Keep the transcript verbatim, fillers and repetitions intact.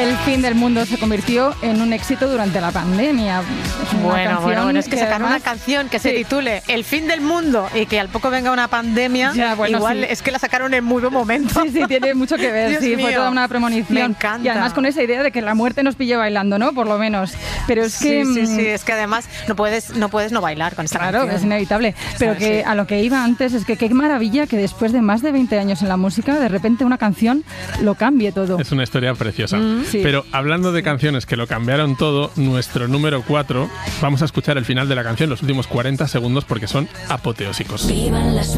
El fin del mundo se convirtió en un éxito durante la pandemia. Bueno, bueno, bueno, es que, que sacar además, una canción que se sí. titule El fin del mundo y que al poco venga una pandemia, ya, bueno, igual sí. es que la sacaron en muy buen momento. Sí, sí, tiene mucho que ver, Dios sí, mío. Fue toda una premonición. Me encanta. Y además con esa idea de que la muerte nos pille bailando, ¿no? Por lo menos. Pero es sí, que... Sí, sí, es que además no puedes no, puedes no bailar con esta claro, canción. Claro, es inevitable. Pero ¿sabes? que Sí. a lo que iba antes es que qué maravilla que después de más de veinte años en la música, de repente una canción lo cambie todo. Es una historia preciosa. Mm, sí. Pero hablando de canciones que lo cambiaron todo, nuestro número cuatro, vamos a escuchar el final de la canción, los últimos cuarenta segundos, porque son apoteósicos.